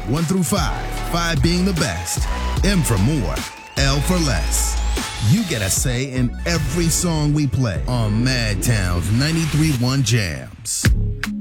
1 through 5, 5 being the best, M for more, L for less. You get a say in every song we play on Madtown's 93.1 Jam.